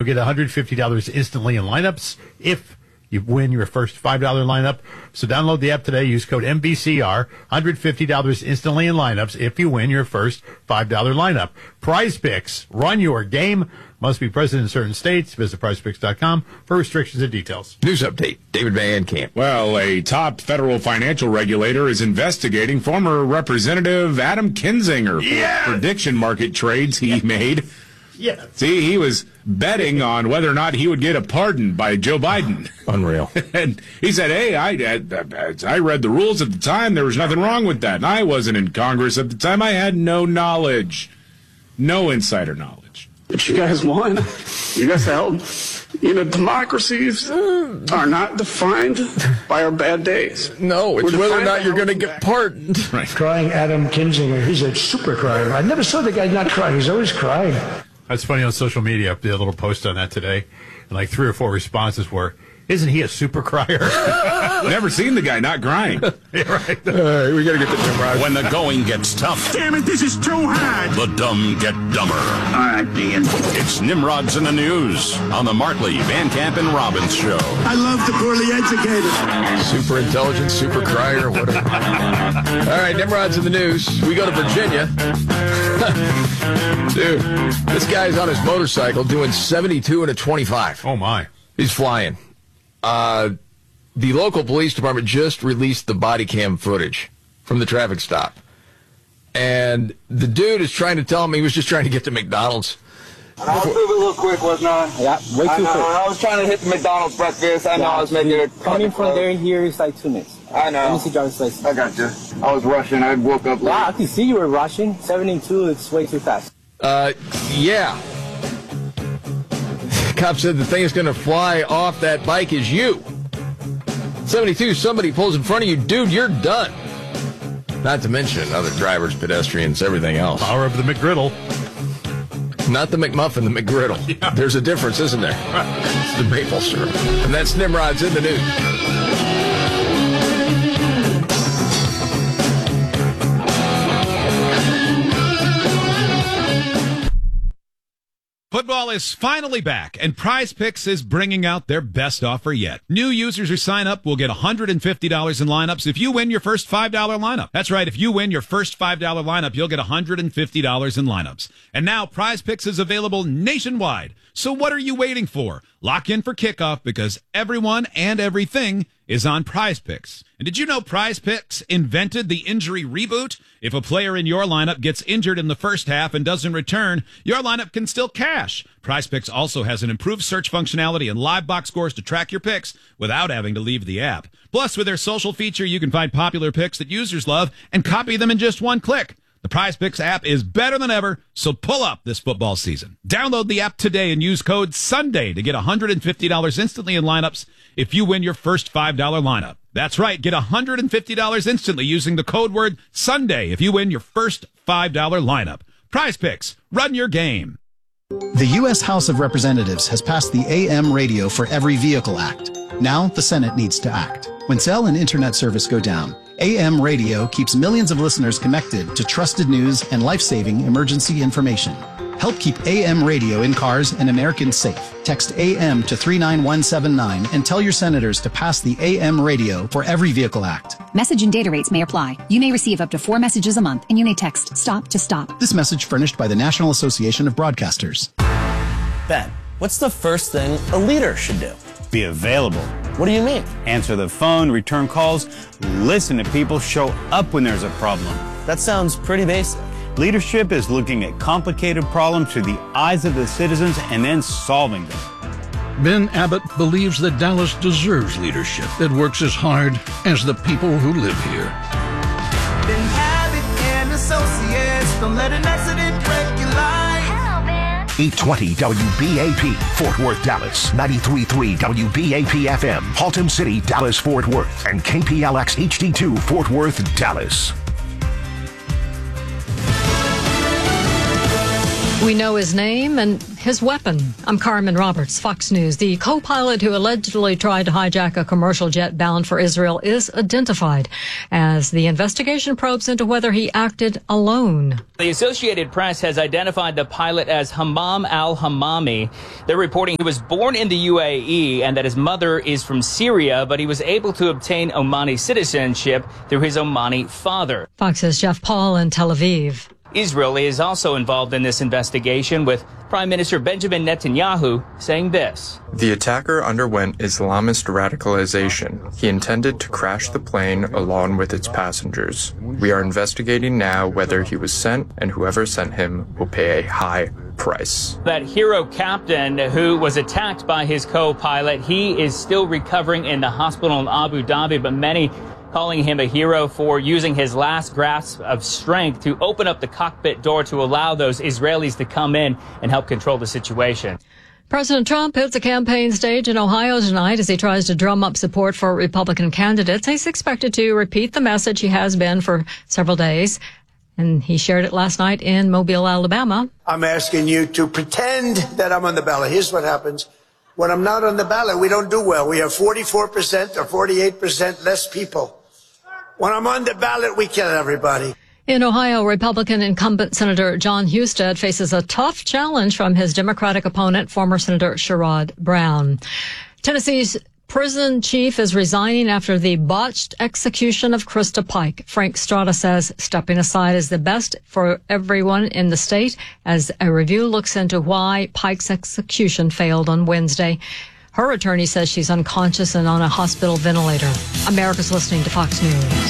get $150 instantly in lineups if you win your first $5 lineup. So download the app today. Use code MBCR. $150 instantly in lineups if you win your first $5 lineup. Prize Picks. Run your game. Must be present in certain states. Visit prizepicks.com for restrictions and details. News update. David Van Camp. Well, a top federal financial regulator is investigating former Representative Adam Kinzinger for prediction market trades he made. Yeah. See, he was betting on whether or not he would get a pardon by Joe Biden. Unreal. And he said, hey, I read the rules at the time. There was nothing wrong with that. And I wasn't in Congress at the time. I had no knowledge, no insider knowledge. But you guys won. You guys held. Democracies are not defined by our bad days. No, it's whether or not you're going to get pardoned. Right. Crying Adam Kinzinger. He's a super crier. I never saw the guy not crying. He's always crying. That's funny on social media. I did a little post on that today, and like 3 or 4 responses were, isn't he a super crier? Never seen the guy not crying. Yeah, right. We got to get the Nimrod. When the going gets tough. Damn it, this is too hard. The dumb get dumber. All right, Dean. It's Nimrods in the News on the Martley, Van Camp, and Robbins Show. I love the poorly educated. Super intelligent, super crier, whatever. All right, Nimrod's in the news. We go to Virginia. Dude, this guy's on his motorcycle doing 72 and a 25. Oh, my. He's flying. The local police department just released the body cam footage from the traffic stop. And the dude is trying to tell him he was just trying to get to McDonald's. I was moving a little quick, wasn't I? Yeah, way too quick. I was trying to hit the McDonald's breakfast. I know I was making it. Coming from there and here is like 2 minutes. I know. Let me see driver's license. I got you. I was rushing. I woke up late. Wow, I can see you were rushing. 72, it's way too fast. Yeah. Cop said the thing that's going to fly off that bike is you. 72, somebody pulls in front of you, dude, you're done. Not to mention other drivers, pedestrians, everything else. Power of the McGriddle. Not the McMuffin, the McGriddle. Yeah. There's a difference, isn't there? It's the maple syrup. And that's Nimrod's in the news. Football is finally back, and Prize Picks is bringing out their best offer yet. New users who sign up will get $150 in lineups if you win your first $5 lineup. That's right, if you win your first $5 lineup, you'll get $150 in lineups. And now Prize Picks is available nationwide. So what are you waiting for? Lock in for kickoff because everyone and everything is on Prize Picks. And did you know Prize Picks invented the injury reboot? If a player in your lineup gets injured in the first half and doesn't return, your lineup can still cash. Prize Picks also has an improved search functionality and live box scores to track your picks without having to leave the app. Plus, with their social feature, you can find popular picks that users love and copy them in just one click. The Prize Picks app is better than ever, so pull up this football season. Download the app today and use code SUNDAY to get $150 instantly in lineups if you win your first $5 lineup. That's right, get $150 instantly using the code word SUNDAY if you win your first $5 lineup. Prize Picks, run your game. The U.S. House of Representatives has passed the AM Radio for Every Vehicle Act. Now the Senate needs to act. When cell and internet service go down, AM radio keeps millions of listeners connected to trusted news and life-saving emergency information. Help keep AM radio in cars and Americans safe. Text AM to 39179 and tell your senators to pass the AM Radio for Every Vehicle Act. Message and data rates may apply. You may receive up to 4 messages a month, and you may text STOP to STOP. This message furnished by the National Association of Broadcasters. Ben, what's the first thing a leader should do? Be available. What do you mean? Answer the phone, return calls, listen to people, show up when there's a problem. That sounds pretty basic. Leadership is looking at complicated problems through the eyes of the citizens and then solving them. Ben Abbott believes that Dallas deserves leadership that works as hard as the people who live here. Ben Abbott and Associates, don't let an accident break your life. 820 WBAP, Fort Worth, Dallas. 93.3 WBAP FM, Haltom City, Dallas, Fort Worth. And KPLX HD2, Fort Worth, Dallas. We know his name and his weapon. I'm Carmen Roberts, Fox News. The co-pilot who allegedly tried to hijack a commercial jet bound for Israel is identified as the investigation probes into whether he acted alone. The Associated Press has identified the pilot as Hammam al-Hammami. They're reporting he was born in the UAE and that his mother is from Syria, but he was able to obtain Omani citizenship through his Omani father. Fox's Jeff Paul in Tel Aviv. Israel is also involved in this investigation, with Prime Minister Benjamin Netanyahu saying this. The attacker underwent Islamist radicalization. He intended to crash the plane along with its passengers. We are investigating now whether he was sent, and whoever sent him will pay a high price. That hero captain who was attacked by his co-pilot, he is still recovering in the hospital in Abu Dhabi, but many calling him a hero for using his last grasp of strength to open up the cockpit door to allow those Israelis to come in and help control the situation. President Trump hits a campaign stage in Ohio tonight as he tries to drum up support for Republican candidates. He's expected to repeat the message he has been for several days, and he shared it last night in Mobile, Alabama. I'm asking you to pretend that I'm on the ballot. Here's what happens. When I'm not on the ballot, we don't do well. We have 44% or 48% less people. When I'm on the ballot, we kill everybody. In Ohio, Republican incumbent Senator John Husted faces a tough challenge from his Democratic opponent, former Senator Sherrod Brown. Tennessee's prison chief is resigning after the botched execution of Krista Pike. Frank Strada says stepping aside is the best for everyone in the state as a review looks into why Pike's execution failed on Wednesday. Her attorney says she's unconscious and on a hospital ventilator. America's listening to Fox News.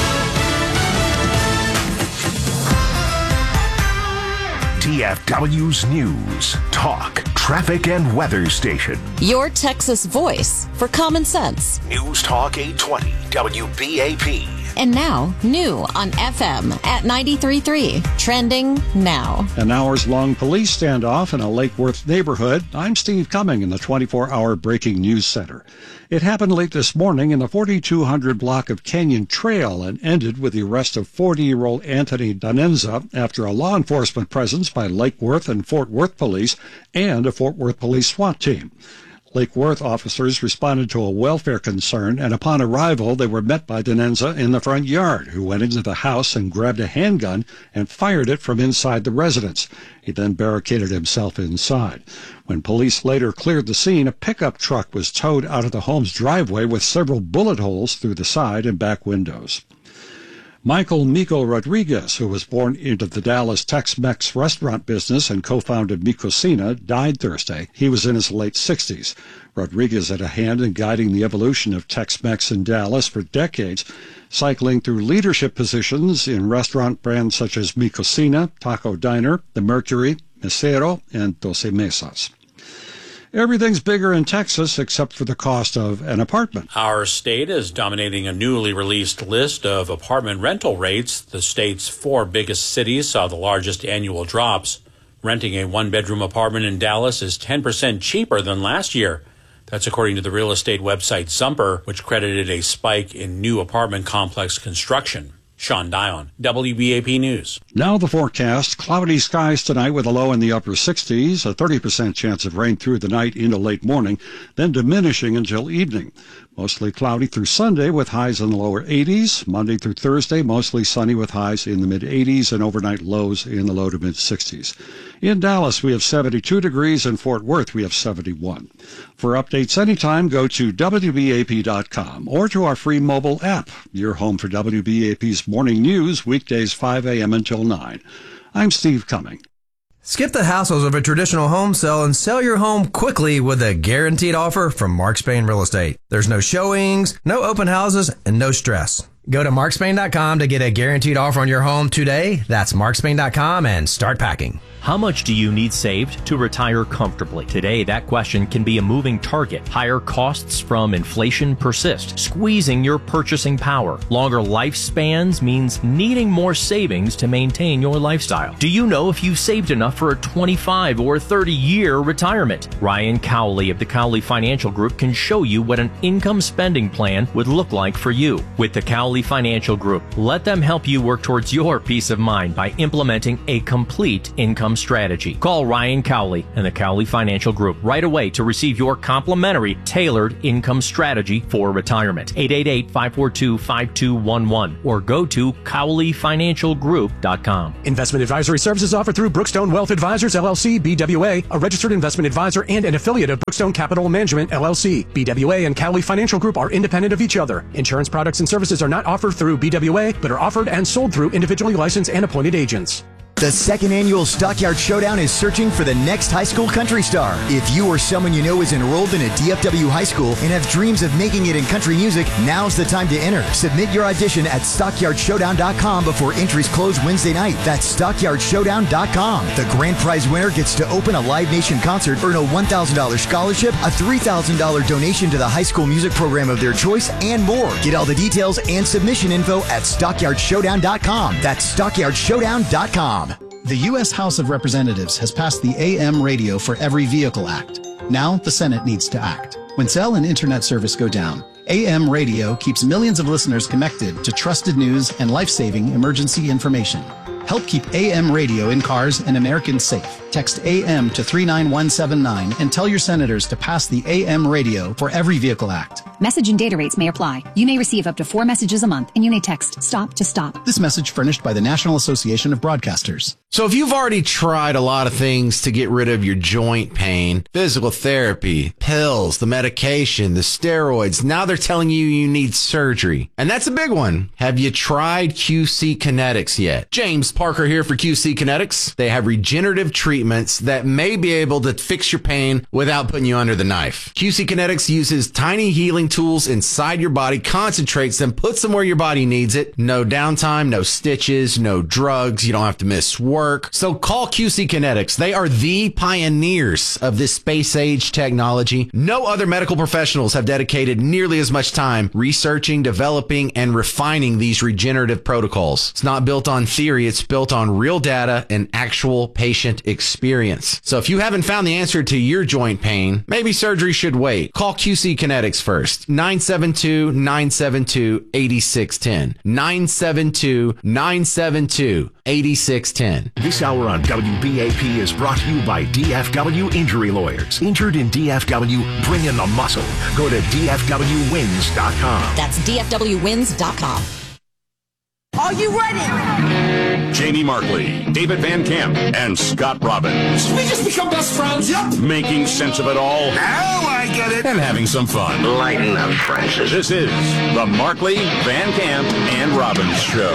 DFW's News, Talk, Traffic and Weather Station. Your Texas voice for common sense. News Talk 820 WBAP. And now, new on FM at 93.3. Trending now. An hours-long police standoff in a Lake Worth neighborhood. I'm Steve Cumming in the 24-hour Breaking News Center. It happened late this morning in the 4200 block of Canyon Trail and ended with the arrest of 40-year-old Anthony Danenza after a law enforcement presence by Lake Worth and Fort Worth police and a Fort Worth police SWAT team. Lake Worth officers responded to a welfare concern, and upon arrival, they were met by Danenza in the front yard, who went into the house and grabbed a handgun and fired it from inside the residence. He then barricaded himself inside. When police later cleared the scene, a pickup truck was towed out of the home's driveway with several bullet holes through the side and back windows. Michael Miko Rodriguez, who was born into the Dallas Tex-Mex restaurant business and co-founded Mi Cocina, died Thursday. He was in his late 60s. Rodriguez had a hand in guiding the evolution of Tex-Mex in Dallas for decades, cycling through leadership positions in restaurant brands such as Mi Cocina, Taco Diner, The Mercury, Mesero, and Doce Mesas. Everything's bigger in Texas except for the cost of an apartment. Our state is dominating a newly released list of apartment rental rates. The state's 4 biggest cities saw the largest annual drops. Renting a one-bedroom apartment in Dallas is 10% cheaper than last year. That's according to the real estate website Zumper, which credited a spike in new apartment complex construction. Sean Dion, WBAP News. Now the forecast. Cloudy skies tonight with a low in the upper 60s, a 30% chance of rain through the night into late morning, then diminishing until evening. Mostly cloudy through Sunday with highs in the lower 80s. Monday through Thursday, mostly sunny with highs in the mid-80s and overnight lows in the low to mid-60s. In Dallas, we have 72 degrees. In Fort Worth, we have 71. For updates anytime, go to WBAP.com or to our free mobile app. Your home for WBAP's morning news, weekdays 5 a.m. until 9. I'm Steve Cumming. Skip the hassles of a traditional home sale and sell your home quickly with a guaranteed offer from Mark Spain Real Estate. There's no showings, no open houses, and no stress. Go to markspain.com to get a guaranteed offer on your home today. That's markspain.com and start packing. How much do you need saved to retire comfortably? Today, that question can be a moving target. Higher costs from inflation persist, squeezing your purchasing power. Longer lifespans means needing more savings to maintain your lifestyle. Do you know if you've saved enough for a 25 or 30-year retirement? Ryan Cowley of the Cowley Financial Group can show you what an income spending plan would look like for you. With the Cowley Financial Group, let them help you work towards your peace of mind by implementing a complete income income strategy. Call Ryan Cowley and the Cowley Financial Group right away to receive your complimentary tailored income strategy for retirement. 888-542-5211 or go to cowleyfinancialgroup.com. Investment advisory services offered through Brookstone Wealth Advisors, LLC, BWA, a registered investment advisor and an affiliate of Brookstone Capital Management, LLC. BWA and Cowley Financial Group are independent of each other. Insurance products and services are not offered through BWA, but are offered and sold through individually licensed and appointed agents. The second annual Stockyard Showdown is searching for the next high school country star. If you or someone you know is enrolled in a DFW high school and have dreams of making it in country music, now's the time to enter. Submit your audition at StockyardShowdown.com before entries close Wednesday night. That's StockyardShowdown.com. The grand prize winner gets to open a Live Nation concert, earn a $1,000 scholarship, a $3,000 donation to the high school music program of their choice, and more. Get all the details and submission info at StockyardShowdown.com. That's StockyardShowdown.com. The U.S. House of Representatives has passed the AM Radio for Every Vehicle Act. Now the Senate needs to act. When cell and internet service go down, AM radio keeps millions of listeners connected to trusted news and life-saving emergency information. Help keep AM radio in cars and Americans safe. Text AM to 39179 and tell your senators to pass the AM Radio for Every Vehicle Act. Message and data rates may apply. You may receive up to 4 messages a month, and you may text STOP to STOP. This message furnished by the National Association of Broadcasters. So if you've already tried a lot of things to get rid of your joint pain, physical therapy, pills, the medication, the steroids, now they're telling you you need surgery. And that's a big one. Have you tried QC Kinetics yet? James Parker here for QC Kinetics. They have regenerative treatments that may be able to fix your pain without putting you under the knife. QC Kinetics uses tiny healing tools inside your body, concentrates them, puts them where your body needs it. No downtime, no stitches, no drugs. You don't have to miss work. So call QC Kinetics. They are the pioneers of this space age technology. No other medical professionals have dedicated nearly as much time researching, developing, and refining these regenerative protocols. It's not built on theory. It's built on real data and actual patient experience. So if you haven't found the answer to your joint pain, maybe surgery should wait. Call QC Kinetics first. 972-972-8610. 972-972-8610. This hour on WBAP is brought to you by DFW Injury Lawyers. Injured in DFW, bring in the muscle. Go to DFWWins.com. That's DFWWins.com. Are you ready? Jamie Markley, David Van Camp, and Scott Robbins. Did we just become best friends? Yep. Making sense of it all. Now I get it. And having some fun. Lighten up, Francis. This is the Markley, Van Camp, and Robbins Show.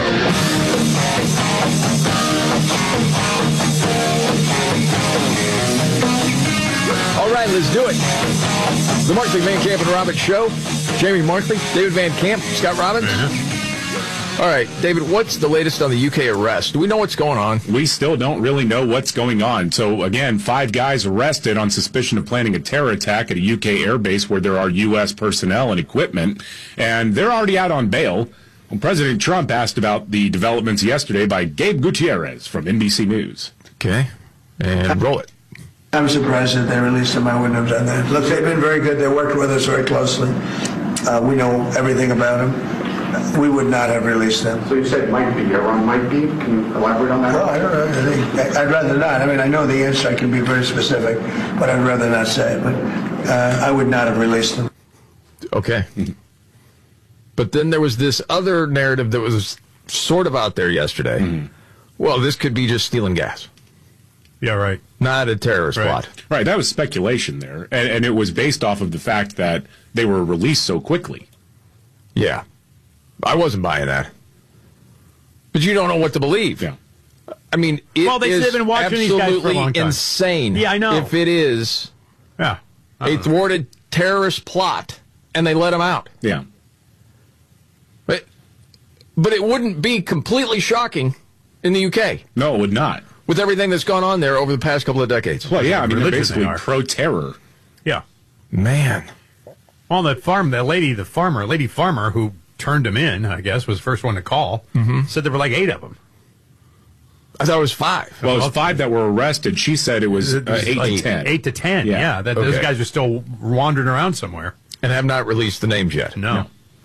All right, let's do it. The Markley, Van Camp, and Robbins Show. Jamie Markley, David Van Camp, Scott Robbins. All right, David, what's the latest on the UK arrest? Do we know what's going on? We still don't really know what's going on. So, again, 5 guys arrested on suspicion of planning a terror attack at a UK airbase where there are U.S. personnel and equipment, and they're already out on bail. Well, President Trump asked about the developments yesterday by Gabe Gutierrez from NBC News. Okay, and roll it. I'm surprised that they released him. I wouldn't have done that. Look, they've been very good. They worked with us very closely. We know everything about him. We would not have released them. So you said might be. Iran might be. Can you elaborate on that? No, I don't know. I'd rather not. I mean, I know the answer. I can be very specific, but I'd rather not say it. But I would not have released them. Okay. But then there was this other narrative that was sort of out there yesterday. Mm-hmm. Well, this could be just stealing gas. Yeah, right. Not a terrorist plot. Right, that was speculation there. And it was based off of the fact that they were released so quickly. Yeah. I wasn't buying that. But you don't know what to believe. Yeah. I mean, they've been watching these guys for a long time. Insane. Yeah, I know. If it is a thwarted terrorist plot and they let them out. Yeah. But it wouldn't be completely shocking in the UK. No, it would not. With everything that's gone on there over the past couple of decades. Well, yeah, I mean, they're basically pro-terror. Yeah. Man. Well, lady farmer who turned him in, I guess, was the first one to call, said there were like 8 of them. I thought it was 5. Well, it was 5 that were arrested. She said it was 8 to 10. 8 to 10, yeah. Those guys are still wandering around somewhere. And have not released the names yet. No.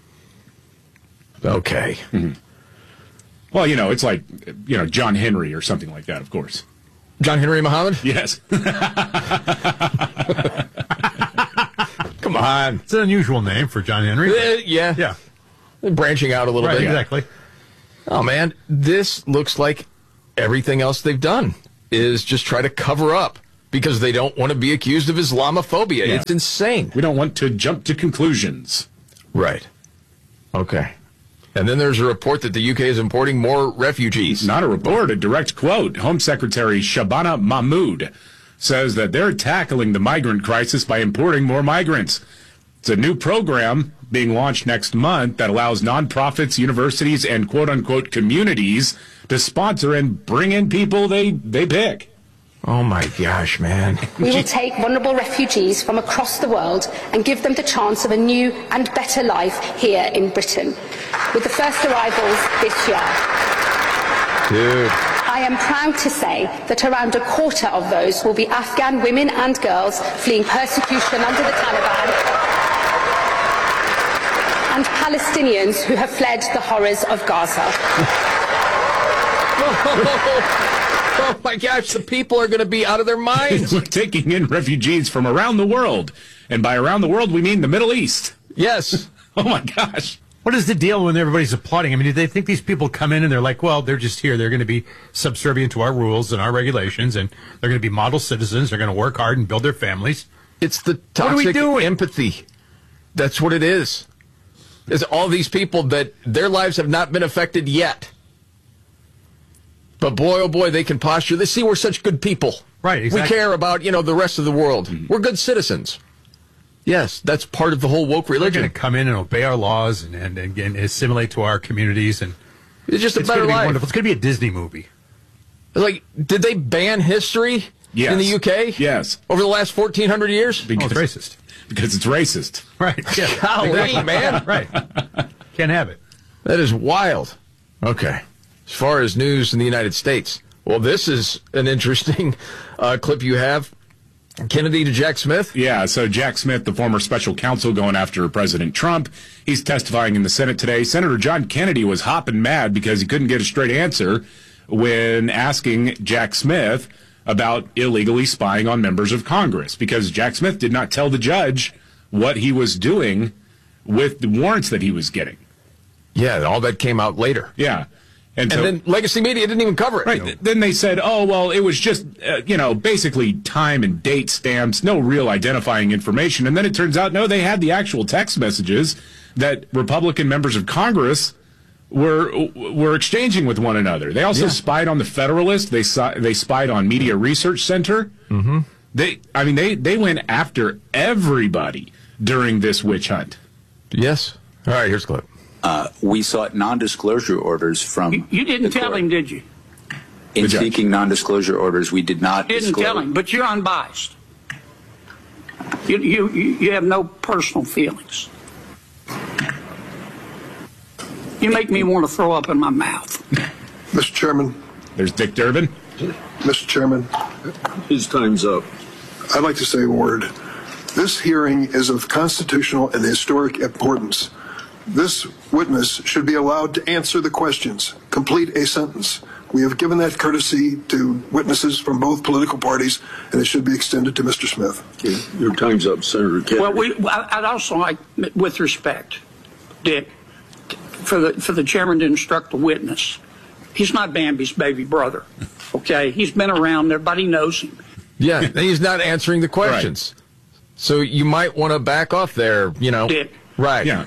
Okay. Mm-hmm. Well, it's like, John Henry or something like that, of course. John Henry Muhammad? Yes. Come on. It's an unusual name for John Henry. Yeah. Yeah. Branching out a little Right, bit. exactly. Oh, man. This looks like everything else they've done is just try to cover up because they don't want to be accused of Islamophobia. Yeah. It's insane. We don't want to jump to conclusions. Right. Okay. And then there's a report that the UK is importing more refugees. Not a report, a direct quote. Home Secretary Shabana Mahmood says that they're tackling the migrant crisis by importing more migrants. It's a new program being launched next month that allows nonprofits, universities, and quote-unquote communities to sponsor and bring in people they pick. Oh, my gosh, man. We will take vulnerable refugees from across the world and give them the chance of a new and better life here in Britain, with the first arrivals this year. Dude. I am proud to say that around a quarter of those will be Afghan women and girls fleeing persecution under the Taliban and Palestinians who have fled the horrors of Gaza. Oh, my gosh, the people are going to be out of their minds. We're taking in refugees from around the world. And by around the world, we mean the Middle East. Yes. Oh, my gosh. What is the deal when everybody's applauding? I mean, do they think these people come in and they're like, well, they're just here. They're going to be subservient to our rules and our regulations, and they're going to be model citizens. They're going to work hard and build their families. It's the toxic empathy. That's what it is. It's all these people that their lives have not been affected yet. But boy, oh boy, they can posture. They see we're such good people. Right, exactly. We care about, the rest of the world. We're good citizens. Yes, that's part of the whole woke religion. They're going to come in and obey our laws and assimilate to our communities. And it's just a better life. Wonderful. It's going to be a Disney movie. Like, did they ban history in the UK? Yes. Over the last 1,400 years? Because it's racist. Because it's racist. Right. Yeah. Golly, man. Right. Can't have it. That is wild. Okay. As far as news in the United States, well, this is an interesting clip you have. Kennedy to Jack Smith? Yeah, so Jack Smith, the former special counsel going after President Trump, he's testifying in the Senate today. Senator John Kennedy was hopping mad because he couldn't get a straight answer when asking Jack Smith about illegally spying on members of Congress, because Jack Smith did not tell the judge what he was doing with the warrants that he was getting. Yeah, all that came out later. Yeah. And then Legacy Media didn't even cover it. Right. Then they said, oh, well, it was just, basically time and date stamps, no real identifying information. And then it turns out, no, they had the actual text messages that Republican members of Congress were exchanging with one another. They also spied on the Federalist. They spied on Media Research Center. Mm-hmm. They went after everybody during this witch hunt. Yes. All right, here's a clip. We sought non-disclosure orders from. You didn't tell him, did you? In seeking non-disclosure orders, we did not. Didn't tell him, but you're unbiased. You have no personal feelings. You make me want to throw up in my mouth. Mr. Chairman. There's Dick Durbin. Mr. Chairman. His time's up. I'd like to say a word. This hearing is of constitutional and historic importance. This witness should be allowed to answer the questions, complete a sentence. We have given that courtesy to witnesses from both political parties, and it should be extended to Mr. Smith. Okay. Your time's up, Senator Kennedy. Well, I'd also like, with respect, Dick, for the chairman to instruct the witness. He's not Bambi's baby brother, okay? He's been around. Everybody knows him. Yeah, he's not answering the questions. Right. So you might want to back off there, Dick. Right. Yeah.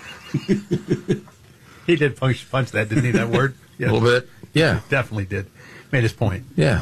He did punch that, didn't he, that word? Yeah. A little bit. Yeah. Definitely did. Made his point. Yeah.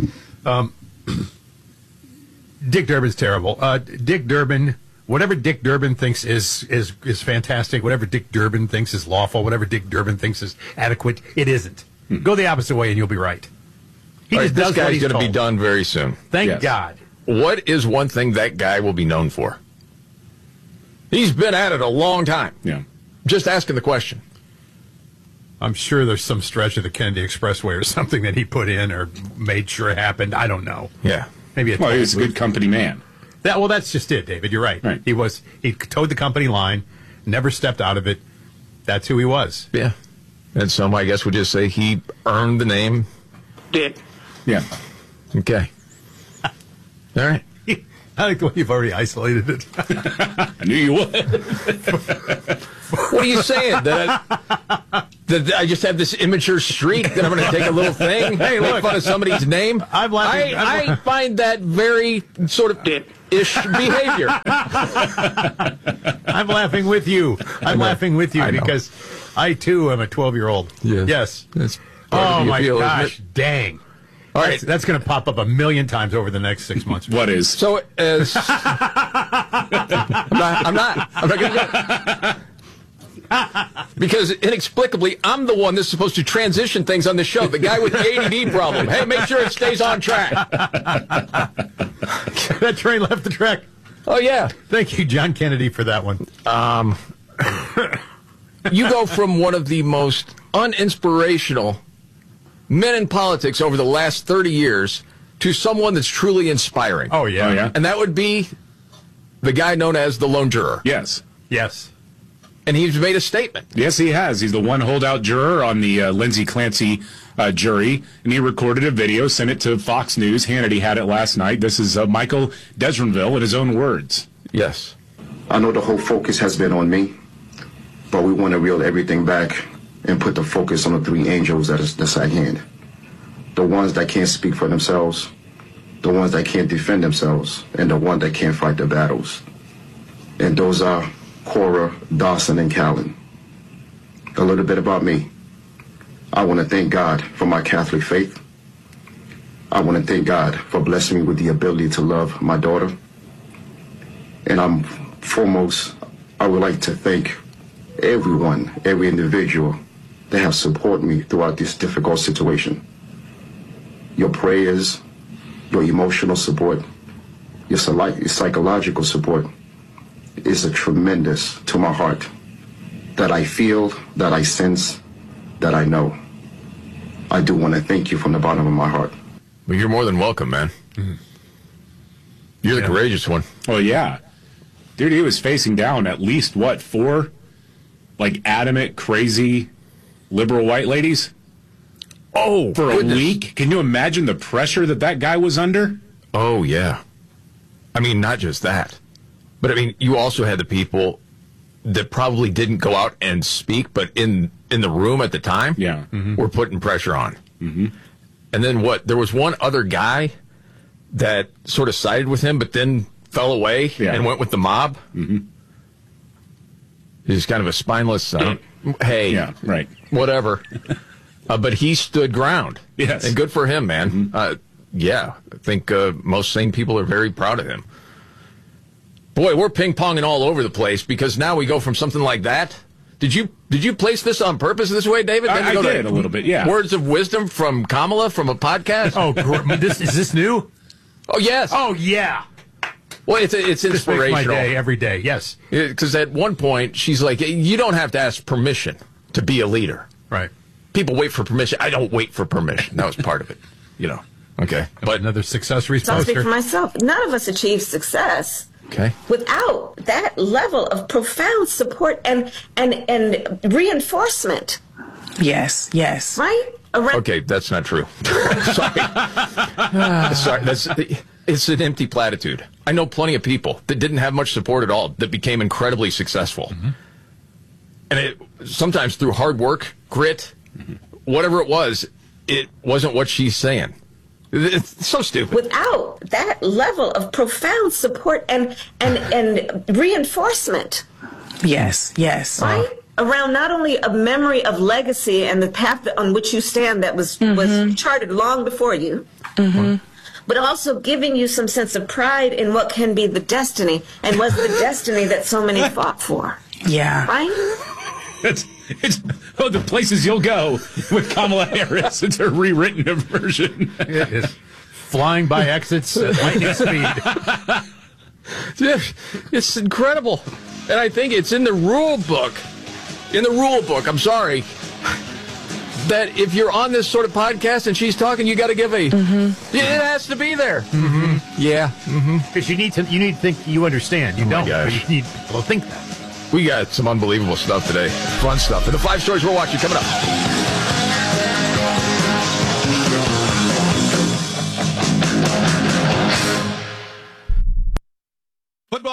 Dick Durbin's terrible. Dick Durbin, whatever Dick Durbin thinks is fantastic, whatever Dick Durbin thinks is lawful, whatever Dick Durbin thinks is adequate, it isn't. Go the opposite way and you'll be right. He just this does guy's what he's going to be told. done very soon. Thank God. What is one thing that guy will be known for? He's been at it a long time. Yeah. Just asking the question. I'm sure there's some stretch of the Kennedy Expressway or something that he put in or made sure happened. I don't know. Yeah. Maybe Well, he's a good company man. That's just it, David. You're right. He towed the company line, never stepped out of it. That's who he was. Yeah. And some, I guess, would just say he earned the name. Dick. Yeah. Okay. All right. I like the way you've already isolated it. I knew you would. What are you saying? That I just have this immature streak that I'm going to take a little thing, Hey, make look. fun of somebody's name? I'm laughing. I find that very sort of ish behavior. I'm laughing with you. I'm laughing with you because I, too, am a 12-year-old. Yeah. Yes. That's Oh, my appeal, gosh. Dang. All right. That's going to pop up a million times over the next 6 months. What is? So, I'm not going to do it. Because inexplicably, I'm the one that's supposed to transition things on the show. The guy with the ADD problem. Hey, make sure it stays on track. That train left the track. Oh, yeah. Thank you, John Kennedy, for that one. You go from one of the most uninspirational men in politics over the last 30 years to someone that's truly inspiring. Oh, yeah. Oh, yeah. And that would be the guy known as the lone juror. Yes. Yes. And he's made a statement. Yes, he has. He's the one holdout juror on the Lindsay Clancy jury, and he recorded a video, sent it to Fox News. Hannity had it last night. This is Michael Desrenville in his own words. Yes. I know the whole focus has been on me, but we want to reel everything back and put the focus on the three angels that's at hand. The ones that can't speak for themselves, the ones that can't defend themselves, and the one that can't fight the battles. And those are Cora, Dawson, and Callan. A little bit about me. I want to thank God for my Catholic faith. I want to thank God for blessing me with the ability to love my daughter. And I would like to thank everyone, every individual that have supported me throughout this difficult situation. Your prayers, your emotional support, your psychological support is a tremendous to my heart that I feel, that I sense, that I know. I do want to thank you from the bottom of my heart. Well, you're more than welcome, man. You're the courageous one. Oh, yeah. Dude, he was facing down at least, 4, adamant, crazy, liberal white ladies? Oh, for a week? Can you imagine the pressure that guy was under? Oh, yeah. I mean, not just that. But, I mean, you also had the people that probably didn't go out and speak, but in the room at the time were putting pressure on. Mm-hmm. And then there was one other guy that sort of sided with him, but then fell away and went with the mob. Mm-hmm. He's kind of a spineless, hey, yeah, right, whatever. But he stood ground. Yes. And good for him, man. Mm-hmm. Yeah, I think most sane people are very proud of him. Boy, we're ping-ponging all over the place because now we go from something like that. Did you place this on purpose this way, David? I did a little bit, yeah. Words of wisdom from Kamala from a podcast? Oh, is this new? Oh, yes. Oh, yeah. Well, it's inspirational. This makes my day every day, yes. Because at one point, she's like, you don't have to ask permission to be a leader. Right. People wait for permission. I don't wait for permission. That was part of it, Okay. But another success poster. I'll speak for myself. None of us achieve success without that level of profound support and reinforcement. Yes. Right? Okay, that's not true. Sorry. It's an empty platitude. I know plenty of people that didn't have much support at all that became incredibly successful. Mm-hmm. And sometimes through hard work, grit, whatever it wasn't what she's saying. It's so stupid. Without that level of profound support and reinforcement. Yes. Right? Around not only a memory of legacy and the path on which you stand that was charted long before you, but also giving you some sense of pride in what can be the destiny and was the destiny that so many fought for. Yeah. Right? It's the places you'll go with Kamala Harris. It's a rewritten version. It is flying by exits at lightning speed. Yeah, it's incredible. And I think it's in the rule book. I'm sorry. That if you're on this sort of podcast and she's talking, you got to give it has to be there. Mm-hmm. Yeah. Because you need to think you understand. You don't. But you need people to think that. We got some unbelievable stuff today. Fun stuff. And the 5 stories we're watching coming up.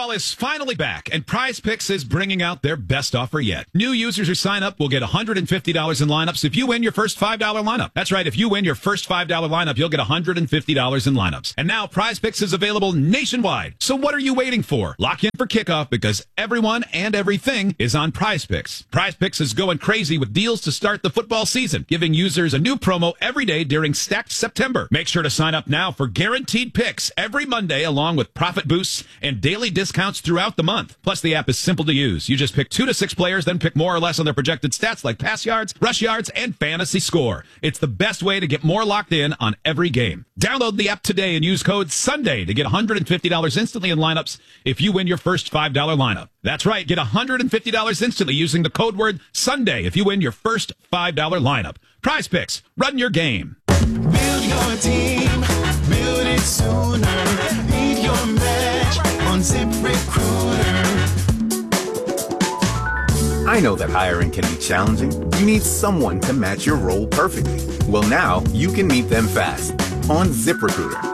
Football is finally back, and PrizePicks is bringing out their best offer yet. New users who sign up will get $150 in lineups if you win your first $5 lineup. That's right, if you win your first $5 lineup, you'll get $150 in lineups. And now PrizePicks is available nationwide. So what are you waiting for? Lock in for kickoff because everyone and everything is on PrizePicks. PrizePicks is going crazy with deals to start the football season, giving users a new promo every day during Stacked September. Make sure to sign up now for guaranteed picks every Monday, along with profit boosts and daily discounts throughout the month. Plus, the app is simple to use. You just pick 2 to 6 players, then pick more or less on their projected stats like pass yards, rush yards, and fantasy score. It's the best way to get more locked in on every game. Download the app today and use code SUNDAY to get $150 instantly in lineups if you win your first $5 lineup. That's right, get $150 instantly using the code word SUNDAY if you win your first $5 lineup. PrizePicks, run your game. Build your team, build it sooner. Need your match on ZipRecruiter. I know that hiring can be challenging. You need someone to match your role perfectly. Well, now you can meet them fast on ZipRecruiter.